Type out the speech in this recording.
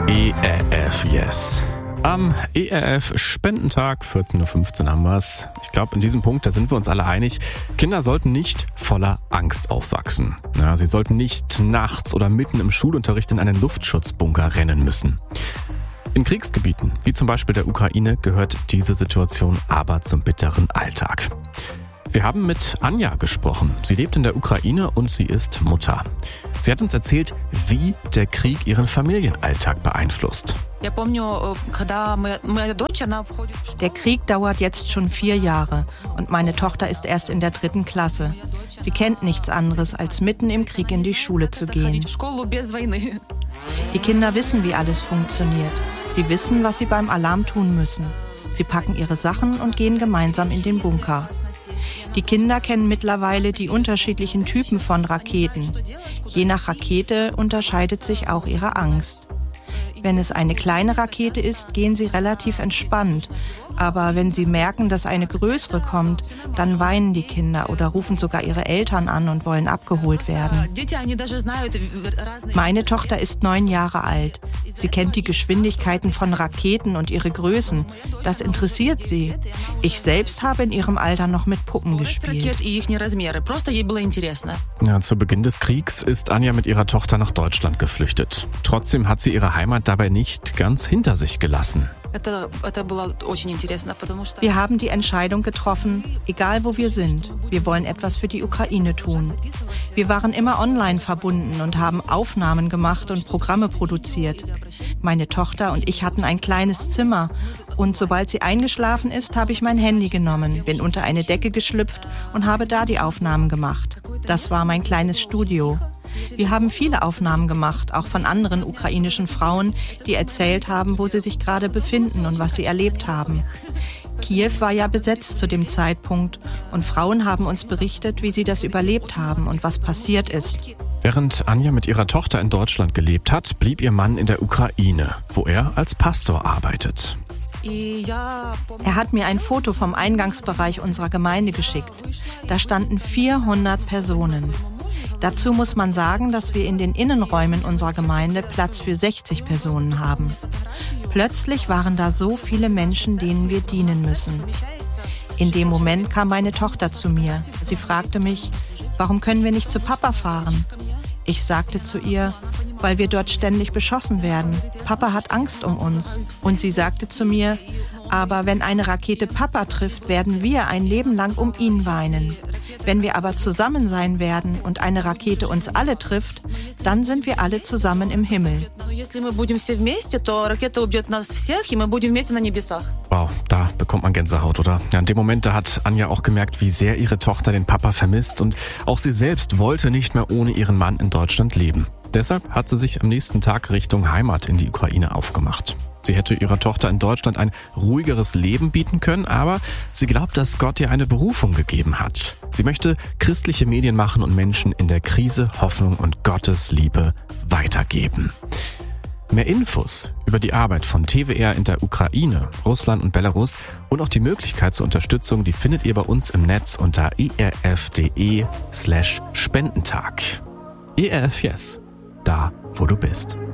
ERF Yes. Am ERF Spendentag, 14.15 Uhr haben wir's. Ich glaube, in diesem Punkt, da sind wir uns alle einig, Kinder sollten nicht voller Angst aufwachsen. Ja, sie sollten nicht nachts oder mitten im Schulunterricht in einen Luftschutzbunker rennen müssen. In Kriegsgebieten, wie zum Beispiel der Ukraine, gehört diese Situation aber zum bitteren Alltag. Wir haben mit Anja gesprochen. Sie lebt in der Ukraine und sie ist Mutter. Sie hat uns erzählt, wie der Krieg ihren Familienalltag beeinflusst. Der Krieg dauert jetzt schon 4 Jahre und meine Tochter ist erst in der 3. Klasse. Sie kennt nichts anderes, als mitten im Krieg in die Schule zu gehen. Die Kinder wissen, wie alles funktioniert. Sie wissen, was sie beim Alarm tun müssen. Sie packen ihre Sachen und gehen gemeinsam in den Bunker. Die Kinder kennen mittlerweile die unterschiedlichen Typen von Raketen. Je nach Rakete unterscheidet sich auch ihre Angst. Wenn es eine kleine Rakete ist, gehen sie relativ entspannt. Aber wenn sie merken, dass eine größere kommt, dann weinen die Kinder oder rufen sogar ihre Eltern an und wollen abgeholt werden. Meine Tochter ist 9 Jahre alt. Sie kennt die Geschwindigkeiten von Raketen und ihre Größen. Das interessiert sie. Ich selbst habe in ihrem Alter noch mit Puppen gespielt. Ja, zu Beginn des Kriegs ist Anja mit ihrer Tochter nach Deutschland geflüchtet. Trotzdem hat sie ihre Heimat dabei nicht ganz hinter sich gelassen. Wir haben die Entscheidung getroffen, egal wo wir sind, wir wollen etwas für die Ukraine tun. Wir waren immer online verbunden und haben Aufnahmen gemacht und Programme produziert. Meine Tochter und ich hatten ein kleines Zimmer und sobald sie eingeschlafen ist, habe ich mein Handy genommen, bin unter eine Decke geschlüpft und habe da die Aufnahmen gemacht. Das war mein kleines Studio. Wir haben viele Aufnahmen gemacht, auch von anderen ukrainischen Frauen, die erzählt haben, wo sie sich gerade befinden und was sie erlebt haben. Kiew war ja besetzt zu dem Zeitpunkt und Frauen haben uns berichtet, wie sie das überlebt haben und was passiert ist. Während Anja mit ihrer Tochter in Deutschland gelebt hat, blieb ihr Mann in der Ukraine, wo er als Pastor arbeitet. Er hat mir ein Foto vom Eingangsbereich unserer Gemeinde geschickt. Da standen 400 Personen. Dazu muss man sagen, dass wir in den Innenräumen unserer Gemeinde Platz für 60 Personen haben. Plötzlich waren da so viele Menschen, denen wir dienen müssen. In dem Moment kam meine Tochter zu mir. Sie fragte mich, warum können wir nicht zu Papa fahren? Ich sagte zu ihr, weil wir dort ständig beschossen werden. Papa hat Angst um uns. Und sie sagte zu mir, aber wenn eine Rakete Papa trifft, werden wir ein Leben lang um ihn weinen. Wenn wir aber zusammen sein werden und eine Rakete uns alle trifft, dann sind wir alle zusammen im Himmel. Wow, da bekommt man Gänsehaut, oder? Ja, in dem Moment, da hat Anja auch gemerkt, wie sehr ihre Tochter den Papa vermisst und auch sie selbst wollte nicht mehr ohne ihren Mann in Deutschland leben. Deshalb hat sie sich am nächsten Tag Richtung Heimat in die Ukraine aufgemacht. Sie hätte ihrer Tochter in Deutschland ein ruhigeres Leben bieten können, aber sie glaubt, dass Gott ihr eine Berufung gegeben hat. Sie möchte christliche Medien machen und Menschen in der Krise Hoffnung und Gottes Liebe weitergeben. Mehr Infos über die Arbeit von TWR in der Ukraine, Russland und Belarus und auch die Möglichkeit zur Unterstützung, die findet ihr bei uns im Netz unter erf.de/Spendentag. ERF Yes, da wo du bist.